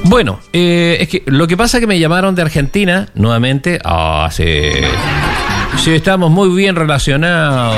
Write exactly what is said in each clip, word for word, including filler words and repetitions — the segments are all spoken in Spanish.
Bueno, eh, es que lo que pasa es que me llamaron de Argentina nuevamente. Ah, sí. Sí, estamos muy bien relacionados.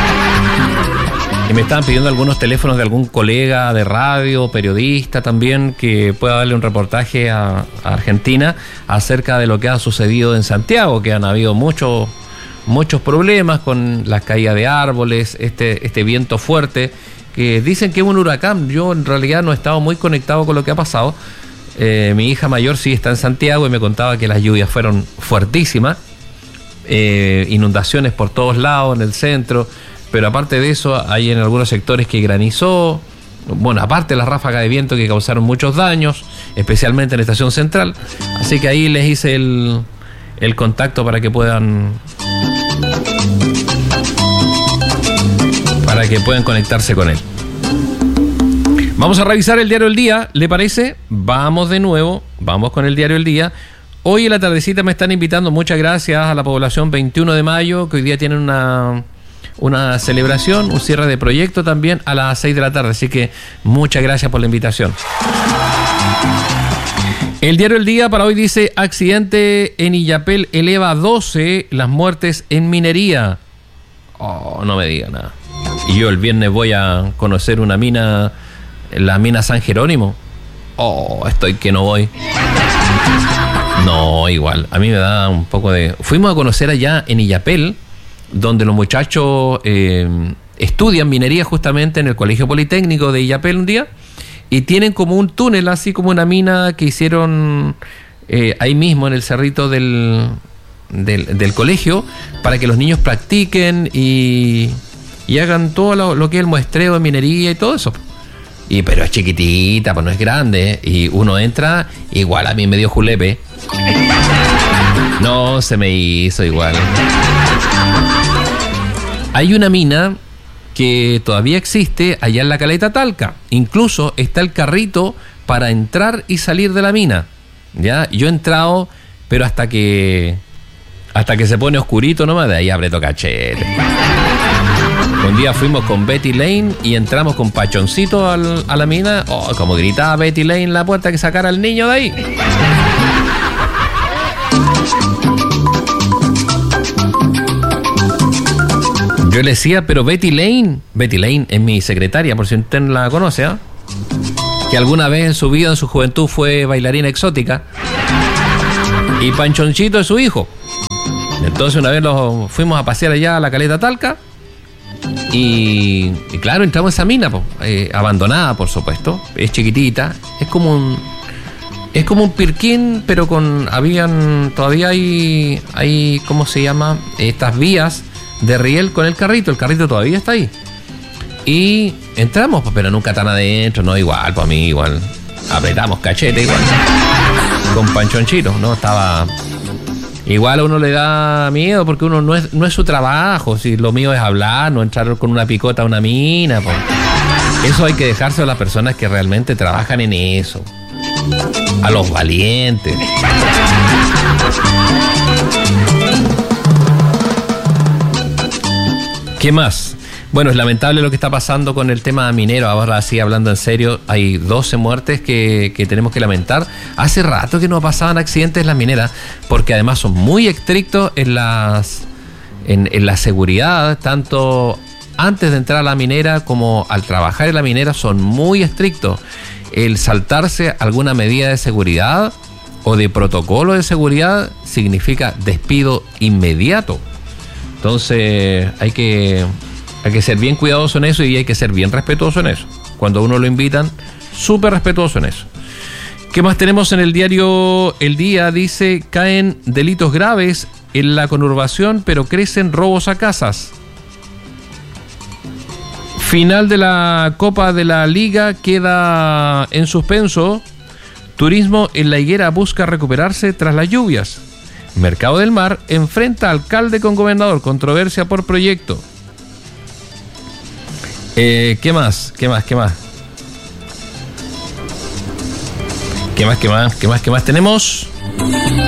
Y me estaban pidiendo algunos teléfonos de algún colega de radio, periodista también, que pueda darle un reportaje a, a Argentina acerca de lo que ha sucedido en Santiago, que han habido muchos muchos problemas con las caídas de árboles, este, este viento fuerte, que dicen que es un huracán. Yo en realidad no he estado muy conectado con lo que ha pasado. Eh, mi hija mayor sí está en Santiago y me contaba que las lluvias fueron fuertísimas, eh, inundaciones por todos lados en el centro. Pero aparte de eso, hay en algunos sectores que granizó. Bueno, aparte de las ráfagas de viento que causaron muchos daños, especialmente en la estación central. Así que ahí les hice el, el contacto para que puedan para que puedan conectarse con él. Vamos a revisar el diario El Día, ¿le parece? Vamos de nuevo, vamos con el diario El Día. Hoy en la tardecita me están invitando, muchas gracias a la población veintiuno de mayo, que hoy día tienen una... una celebración, un cierre de proyecto también a las seis de la tarde, así que muchas gracias por la invitación. El diario El Día para hoy dice: accidente en Illapel eleva a doce las muertes en minería. Oh, no me diga nada. Y yo el viernes voy a conocer una mina, la mina San Jerónimo. Oh, estoy que no voy. No, igual, a mí me da un poco de... Fuimos a conocer allá en Illapel, donde los muchachos eh, estudian minería justamente en el Colegio Politécnico de Illapel un día, y tienen como un túnel, así como una mina que hicieron eh, ahí mismo en el cerrito del, del, del colegio, para que los niños practiquen y, y hagan todo lo, lo que es el muestreo de minería y todo eso. Y pero es chiquitita, pues no es grande, y uno entra, igual a mí me dio julepe. No, se me hizo igual. Hay una mina que todavía existe allá en la Caleta Talca. Incluso está el carrito para entrar y salir de la mina. ¿Ya? Yo he entrado, pero hasta que hasta que se pone oscurito nomás, de ahí aprieto cachete. Un día fuimos con Betty Lane y entramos con Pachoncito al, a la mina. Oh, como gritaba Betty Lane en la puerta que sacara al niño de ahí. Yo le decía, pero Betty Lane, Betty Lane es mi secretaria, por si usted no la conoce, ¿eh? Que alguna vez en su vida, en su juventud, fue bailarina exótica. Y Panchonchito es su hijo. Entonces una vez los fuimos a pasear allá a la Caleta Talca. Y, y claro, entramos en esa mina, po, eh, abandonada, por supuesto. Es chiquitita, es como un... Es como un pirquín, pero con... Habían... Todavía hay... hay ¿cómo se llama? Estas vías de riel con el carrito. El carrito todavía está ahí. Y entramos, pero nunca tan adentro. No, igual, para mí, igual. Apretamos cachete, igual. Con Panchonchito, ¿no? Estaba... Igual a uno le da miedo porque uno no es, no es su trabajo. Si lo mío es hablar, no entrar con una picota a una mina. Pues. Eso hay que dejarse a las personas que realmente trabajan en eso. A los valientes. ¿Qué más? Bueno, es lamentable lo que está pasando con el tema minero. Ahora sí, hablando en serio, hay doce muertes que, que tenemos que lamentar. Hace rato que no pasaban accidentes en las mineras, porque además son muy estrictos en, las, en, en la seguridad, tanto antes de entrar a la minera como al trabajar en la minera son muy estrictos. El saltarse alguna medida de seguridad o de protocolo de seguridad significa despido inmediato. Entonces hay que, hay que ser bien cuidadoso en eso y hay que ser bien respetuoso en eso. Cuando a uno lo invitan, súper respetuoso en eso. ¿Qué más tenemos en el diario El Día? Dice, caen delitos graves en la conurbación, pero crecen robos a casas. Final de la Copa de la Liga queda en suspenso. Turismo en La Higuera busca recuperarse tras las lluvias. Mercado del Mar enfrenta alcalde con gobernador. Controversia por proyecto. Eh, ¿Qué más? ¿Qué más? ¿Qué más? ¿Qué más? ¿Qué más? ¿Qué más? ¿Qué más tenemos?